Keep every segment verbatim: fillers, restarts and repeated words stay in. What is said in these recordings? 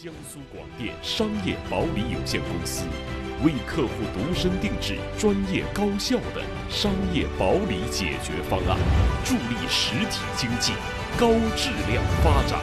江苏广电商业保理有限公司为客户度身定制、专业高效的商业保理解决方案，助力实体经济高质量发展。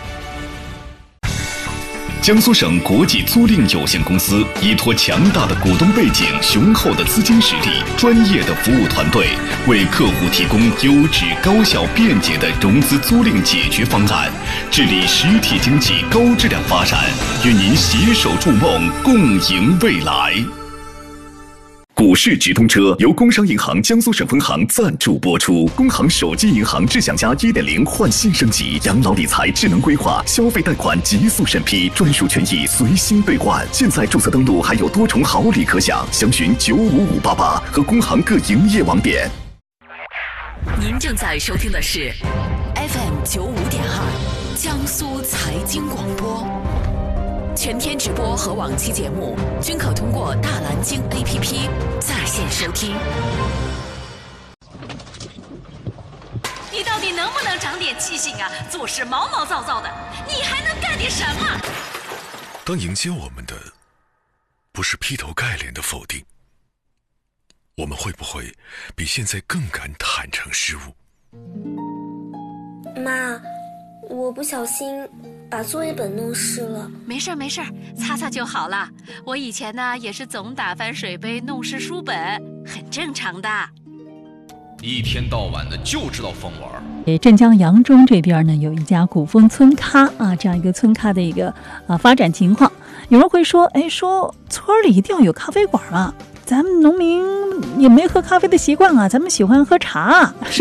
江苏省国际租赁有限公司依托强大的股东背景、雄厚的资金实力、专业的服务团队，为客户提供优质、高效、便捷的融资租赁解决方案，致力实体经济高质量发展，与您携手筑梦，共赢未来。股市直通车由工商银行江苏省分行赞助播出。工行手机银行智享家 一点零 焕新升级，养老理财智能规划，消费贷款极速审批，专属权益随心兑换。现在注册登录还有多重好礼可享，详询九五五八八和工行各营业网点。 您正在收听的是 F M 九五点二江苏财经广播。全天直播和往期节目均可通过大蓝鲸 A P P 在线收听。 你到底能不能长点记性啊？做事毛毛躁躁的，你还能干点什么？ 当迎接我们的不是劈头盖脸的否定，我们会不会比现在更敢坦诚失误？ 妈，我不小心把作业本弄湿了。 没事没事，擦擦就好了。我以前呢也是总打翻水杯弄湿书本，很正常的。 一天到晚的就知道疯玩。 诶，镇江扬中这边呢有一家古风村咖啊，这样一个村咖的一个啊发展情况。有人会说，哎，说村里一定要有咖啡馆啊，咱们农民也没喝咖啡的习惯啊，咱们喜欢喝茶啊。